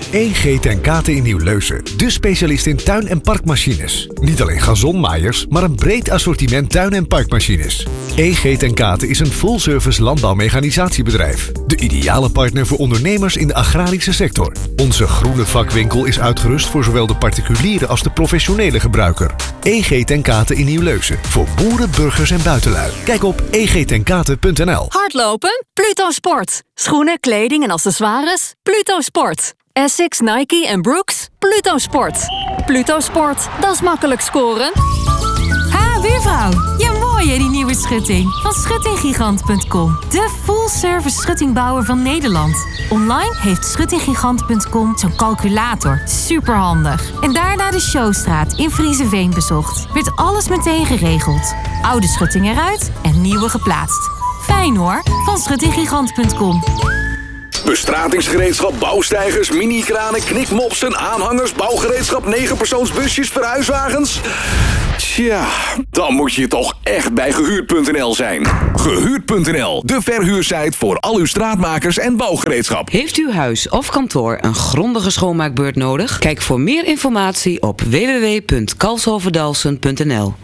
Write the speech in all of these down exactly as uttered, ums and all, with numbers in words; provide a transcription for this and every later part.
E G ten Kate in Nieuw-Leusen, de specialist in tuin- en parkmachines. Niet alleen gazonmaaiers, maar een breed assortiment tuin- en parkmachines. E G ten Kate is een full-service landbouwmechanisatiebedrijf. De ideale partner voor ondernemers in de agrarische sector. Onze groene vakwinkel is uitgerust voor zowel de particuliere als de professionele gebruiker. E G ten Kate in Nieuw-Leusen. Voor boeren, burgers en buitenlui. Kijk op e g ten kate punt n l. Hardlopen? Pluto Sport. Schoenen, kleding en accessoires? Pluto Sport. Essex, Nike en Brooks? Pluto Sport. Pluto Sport, dat is makkelijk scoren. Ha, buurvrouw. Ja, mooi hè, die nieuwe schutting. Van schutting gigant punt com. De full-service schuttingbouwer van Nederland. Online heeft schutting gigant punt com zo'n calculator. Superhandig. En daarna de Showstraat in Friezenveen bezocht. Werd alles meteen geregeld. Oude schutting eruit en nieuwe geplaatst. Fijn hoor, van schutting gigant punt com. Bestratingsgereedschap, bouwsteigers, mini-kranen, knikmopsen, aanhangers, bouwgereedschap, negenpersoonsbusjes, verhuiswagens. Tja, dan moet je toch echt bij gehuurd punt n l zijn. gehuurd punt n l, de verhuursite voor al uw straatmakers en bouwgereedschap. Heeft uw huis of kantoor een grondige schoonmaakbeurt nodig? Kijk voor meer informatie op w w w punt kalshoverdalsen punt n l.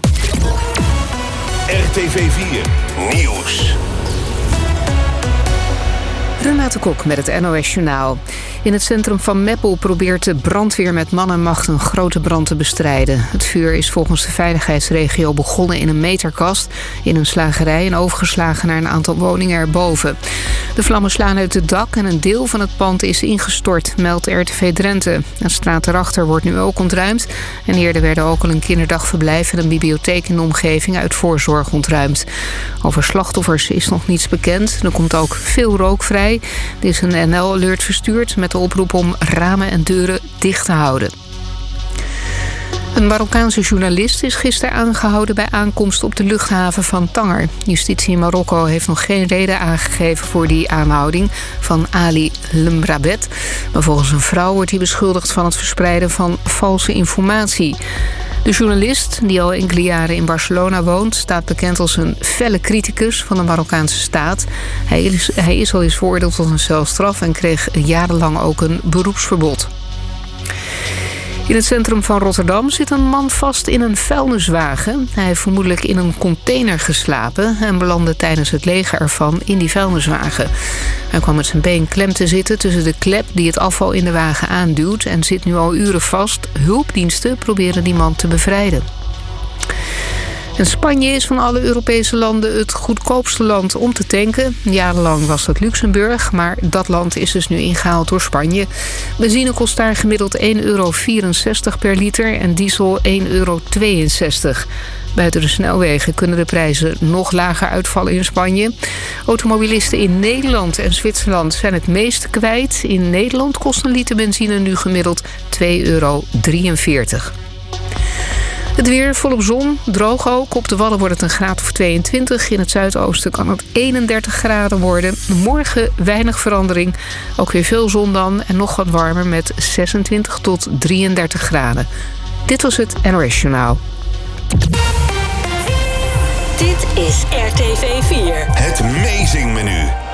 R T V vier Nieuws. Renate Kok met het N O S Journaal. In het centrum van Meppel probeert de brandweer met man en macht een grote brand te bestrijden. Het vuur is volgens de veiligheidsregio begonnen in een meterkast in een slagerij en overgeslagen naar een aantal woningen erboven. De vlammen slaan uit het dak en een deel van het pand is ingestort, meldt R T V Drenthe. Een straat erachter wordt nu ook ontruimd. En eerder werden ook al een kinderdagverblijf en een bibliotheek in de omgeving uit voorzorg ontruimd. Over slachtoffers is nog niets bekend. Er komt ook veel rook vrij. Er is een N L-alert verstuurd met de oproep om ramen en deuren dicht te houden. Een Marokkaanse journalist is gisteren aangehouden bij aankomst op de luchthaven van Tanger. Justitie in Marokko heeft nog geen reden aangegeven voor die aanhouding van Ali Lemrabet. Maar volgens een vrouw wordt hij beschuldigd van het verspreiden van valse informatie. De journalist, die al enkele jaren in Barcelona woont, staat bekend als een felle criticus van de Marokkaanse staat. Hij is, hij is al eens veroordeeld tot een celstraf en kreeg jarenlang ook een beroepsverbod. In het centrum van Rotterdam zit een man vast in een vuilniswagen. Hij heeft vermoedelijk in een container geslapen en belandde tijdens het legen ervan in die vuilniswagen. Hij kwam met zijn been klem te zitten tussen de klep die het afval in de wagen aanduwt en zit nu al uren vast. Hulpdiensten proberen die man te bevrijden. En Spanje is van alle Europese landen het goedkoopste land om te tanken. Jarenlang was dat Luxemburg, maar dat land is dus nu ingehaald door Spanje. Benzine kost daar gemiddeld één euro vierenzestig per liter en diesel één euro tweeënzestig. Buiten de snelwegen kunnen de prijzen nog lager uitvallen in Spanje. Automobilisten in Nederland en Zwitserland zijn het meeste kwijt. In Nederland kost een liter benzine nu gemiddeld twee euro drieënveertig. Het weer volop zon, droog ook. Op de Wadden wordt het een graad of tweeëntwintig. In het zuidoosten kan het eenendertig graden worden. Morgen weinig verandering. Ook weer veel zon dan en nog wat warmer met zesentwintig tot drieëndertig graden. Dit was het N O S Journaal. Dit is R T V vier. Het Amazing Menu.